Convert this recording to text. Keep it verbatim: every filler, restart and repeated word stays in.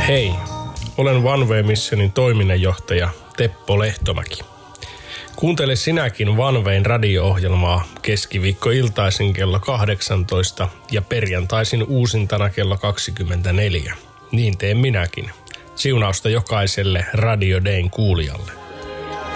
Hei, olen One Way Missionin toiminnanjohtaja Teppo Lehtomäki. Kuuntele sinäkin One Wayn radio-ohjelmaa keskiviikkoiltaisin kello kahdeksantoista ja perjantaisin uusintana kello kaksikymmentäneljä. Niin teen minäkin. Siunausta jokaiselle Radio Dayn kuulijalle.